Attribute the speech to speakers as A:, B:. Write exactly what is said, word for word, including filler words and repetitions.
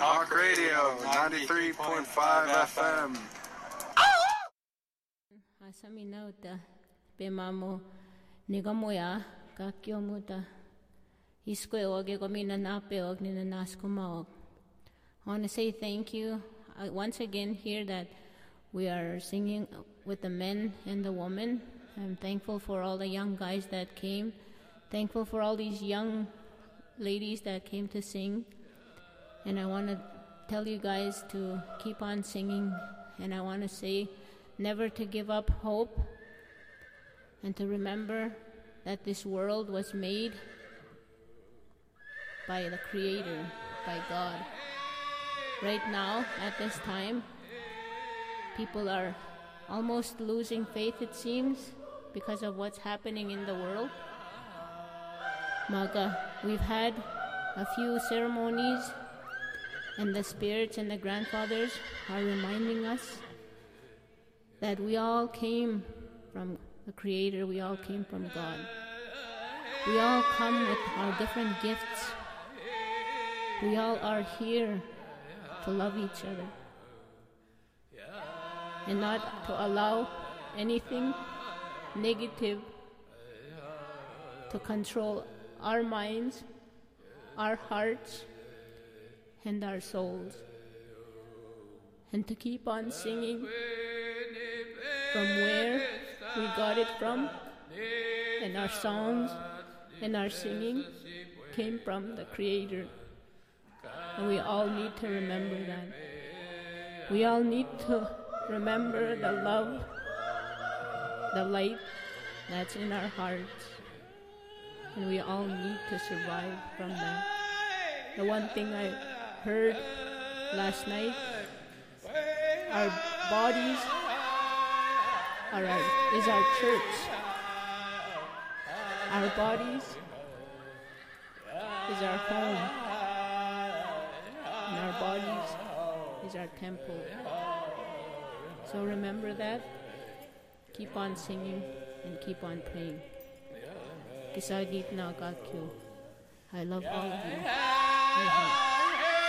A: Hawk Radio, ninety-three point five F M.
B: Asaminauta, Pemamo, Nigamoya, Kakyomuta, Isqueog, Gomina Napeog, Ninanaskumaog. I want to say thank you uh, once again here that we are singing with the men and the women. I'm thankful for all the young guys that came. Thankful for all these young ladies that came to sing. And I want to tell you guys to keep on singing. And I want to say never to give up hope. And to remember that this world was made by the Creator, by God. Right now, at this time, people are almost losing faith, it seems, because of what's happening in the world. Maga, we've had a few ceremonies, and the spirits and the grandfathers are reminding us that we all came from the Creator, we all came from God. We all come with our different gifts. We all are here to love each other and not to allow anything negative to control our minds, our hearts, and our souls, and to keep on singing from where we got it from, and our songs and our singing came from the Creator. And we all need to remember that. We all need to remember the love, the light that's in our hearts. And we all need to survive from that. The one thing I heard last night, our bodies are our, is our church. Our bodies is our home. And our bodies is our temple. So remember that. Keep on singing and keep on praying. Kisagit na kakyo. I love all of you.